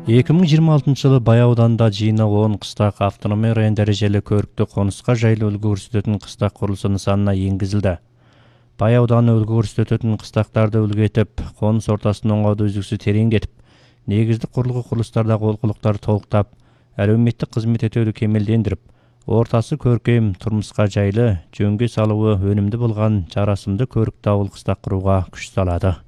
2026 жылы Бай ауданында жыйыны 10 кыстак автономия район дәрежелі көріктік қонысқа жайлы үлгі көрсөтөтүн кыстак курулушу нысанына енгізілді. Бай ауданы үлгі көрсөтөтүн кыстактарды үлгү этип, конус ортасынын оңгоду үзүксү тереңдетип, негиздик курулгу курулуштардагы олкулуктарды толуктап, әлеуметтик кызмет этүүнү кемелдендирип, ортасы көркөм, турмушка жайлы, жөнгө салуу өнүмдүү болгон жарасымдуу көрүктүү ауыл кыстак курууга күч салады.